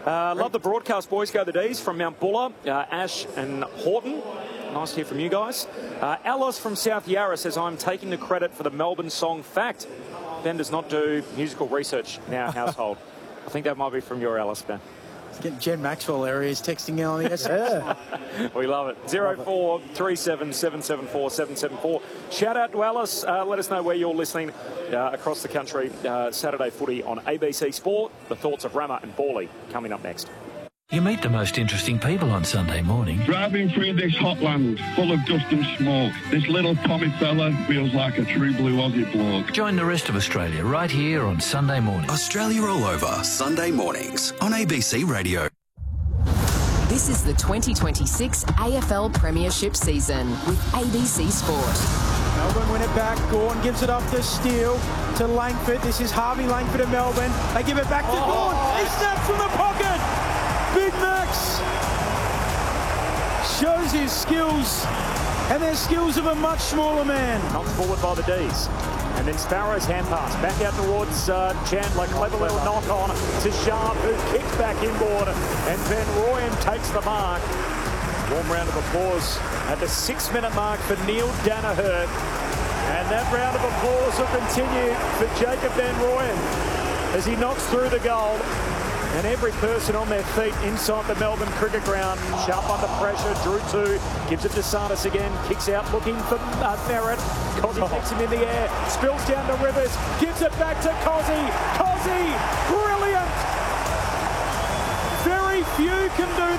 Love the broadcast, boys. Go the D's from Mount Buller, Ash and Horton. Nice to hear from you guys. Alice from South Yarra says, I'm taking the credit for the Melbourne song fact. Ben does not do musical research in our household. I think that might be from your Alice, Ben. It's getting Jen Maxwell areas texting in on the SMS. We love it. 0437 774 774. Shout out to Alice. Let us know where you're listening across the country. Saturday footy on ABC Sport. The thoughts of Rama and Borley coming up next. You meet the most interesting people on Sunday morning. Driving through this hot land full of dust and smoke, this little Tommy fella feels like a true blue Aussie bloke. Join the rest of Australia right here on Sunday morning. Australia All Over, Sunday mornings on ABC Radio. This is the 2026 AFL Premiership season with ABC Sport. Melbourne win it back. Gawn gives it up to Steele, to Langford. This is Harvey Langford of Melbourne. They give it back to Gawn. He snaps from the pocket. Big Max shows his skills, and they're skills of a much smaller man. Comes forward by the D's. And then Sparrow's hand pass back out towards Chandler. Clever little knock on to Sharp, who kicks back inboard. And Van Rooyen takes the mark. Warm round of applause at the 6-minute mark for Neil Danaher. And that round of applause will continue for Jacob Van Rooyen as he knocks through the goal. And every person on their feet inside the Melbourne cricket ground. Sharp under pressure, drew two, gives it to Sardis again, kicks out looking for Merritt. Cozzy kicks him in the air, spills down to Rivers, gives it back to Cozzy. Cozzy, brilliant! Very few can do